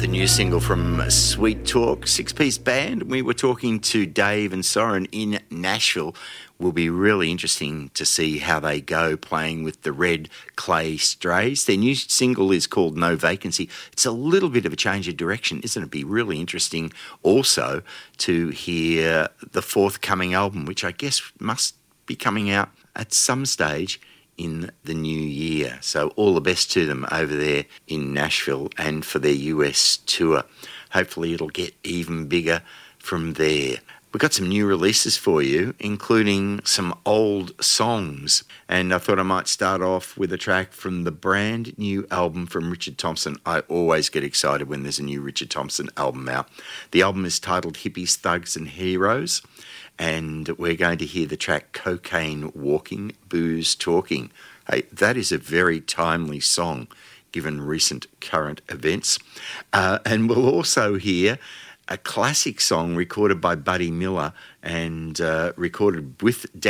the new single from Sweet Talk, six-piece band. We were talking to Dave and Soren in Nashville. Will be really interesting to see how they go playing with the Red Clay Strays. Their new single is called No Vacancy. It's a little bit of a change of direction, isn't it? Be really interesting also to hear the forthcoming album, which I guess must be coming out at some stage in the new year. So all the best to them over there in Nashville and for their US tour. Hopefully it'll get even bigger from there. We've got some new releases for you, including some old songs. And I thought I might start off with a track from the brand new album from Richard Thompson. I always get excited when there's a new Richard Thompson album out. The album is titled Hippies, Thugs and Heroes. And we're going to hear the track Cocaine Walking, Booze Talking. Hey, that is a very timely song given recent current events. And we'll also hear a classic song recorded by Buddy Miller and recorded with